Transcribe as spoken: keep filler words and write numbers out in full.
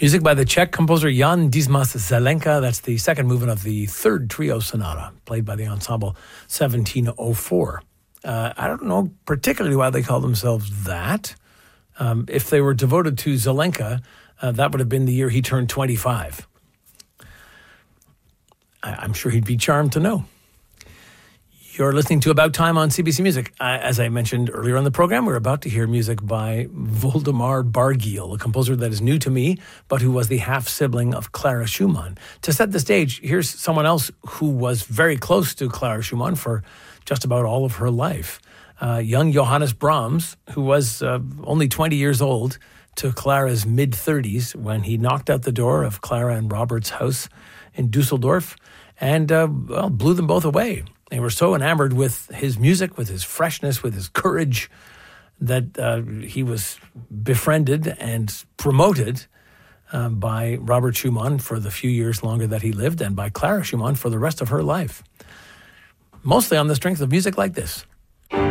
Music by the Czech composer Jan Dismas Zelenka. That's the second movement of the third trio sonata, played by the ensemble seventeen oh four. Uh, I don't know particularly why they call themselves that. Um, if they were devoted to Zelenka, uh, that would have been the year he turned twenty-five. I- I'm sure he'd be charmed to know. You're listening to About Time on C B C Music. Uh, as I mentioned earlier on the program, we're about to hear music by Voldemar Bargiel, a composer that is new to me, but who was the half-sibling of Clara Schumann. To set the stage, here's someone else who was very close to Clara Schumann for just about all of her life. Uh, young Johannes Brahms, who was uh, only twenty years old to Clara's mid-thirties when he knocked out the door of Clara and Robert's house in Dusseldorf and uh, well, blew them both away. They were so enamored with his music, with his freshness, with his courage, that uh, he was befriended and promoted uh, by Robert Schumann for the few years longer that he lived, and by Clara Schumann for the rest of her life. Mostly on the strength of music like this.